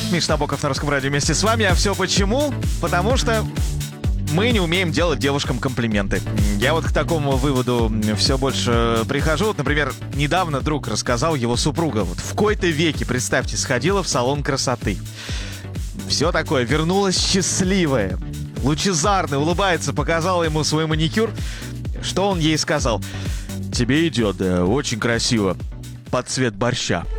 Миш Набоков на Русском радио вместе с вами. А все почему? Потому что мы не умеем делать девушкам комплименты. Я вот к такому выводу все больше прихожу. Вот, например, недавно друг рассказал, его супруга вот в кои-то веки, представьте, сходила в салон красоты. Все такое, вернулась счастливая, лучезарная, улыбается, показала ему свой маникюр. Что он ей сказал? Тебе идет, да, очень красиво, под цвет борща.